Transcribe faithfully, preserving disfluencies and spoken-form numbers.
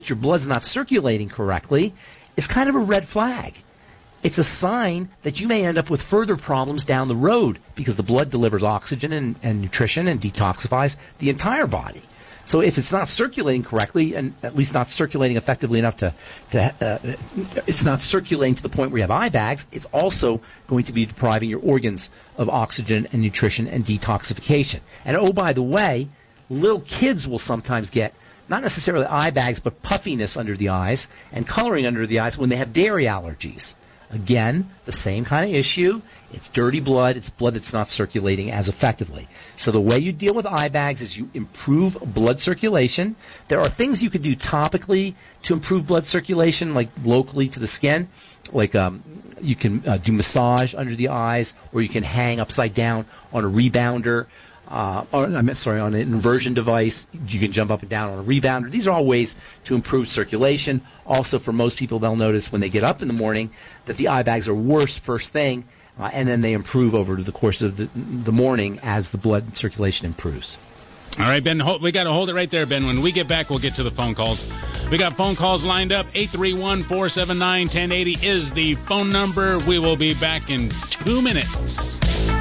your blood's not circulating correctly is kind of a red flag. It's a sign that you may end up with further problems down the road because the blood delivers oxygen and, and nutrition and detoxifies the entire body. So if it's not circulating correctly, and at least not circulating effectively enough to, to uh, it's not circulating to the point where you have eye bags, it's also going to be depriving your organs of oxygen and nutrition and detoxification. And oh, by the way, little kids will sometimes get not necessarily eye bags, but puffiness under the eyes and coloring under the eyes when they have dairy allergies. Again, the same kind of issue. It's dirty blood. It's blood that's not circulating as effectively. So the way you deal with eye bags is you improve blood circulation. There are things you can do topically to improve blood circulation, like locally to the skin. Like um, you can uh, do massage under the eyes, or you can hang upside down on a rebounder. Uh, or, I'm sorry, on an inversion device. You can jump up and down on a rebounder. These are all ways to improve circulation. Also, for most people, they'll notice when they get up in the morning that the eye bags are worse first thing, uh, and then they improve over the course of the, the morning as the blood circulation improves. All right, Ben, we got to hold it right there, Ben. When we get back, we'll get to the phone calls. We got phone calls lined up. eight three one, four seven nine, one zero eight zero is the phone number. We will be back in two minutes.